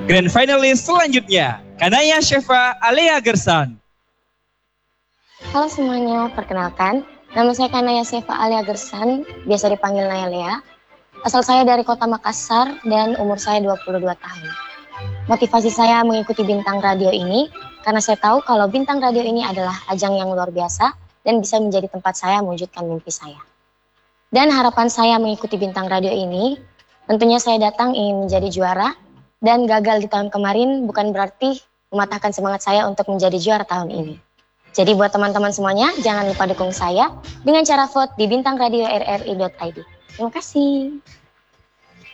Grand Finalist selanjutnya, Kanaya Sheva Alea Gersan. Halo semuanya, perkenalkan, nama saya Kanaya Sheva Alea Gersan, biasa dipanggil Naya Lea. Asal saya dari kota Makassar dan umur saya 22 tahun. Motivasi saya mengikuti Bintang Radio ini karena saya tahu kalau Bintang Radio ini adalah ajang yang luar biasa dan bisa menjadi tempat saya mewujudkan mimpi saya. Dan harapan saya mengikuti Bintang Radio ini, tentunya saya datang ingin menjadi juara. Dan gagal di tahun kemarin bukan berarti mematahkan semangat saya untuk menjadi juara tahun ini. Jadi buat teman-teman semuanya, jangan lupa dukung saya dengan cara vote di bintangradio.rri.id. Terima kasih.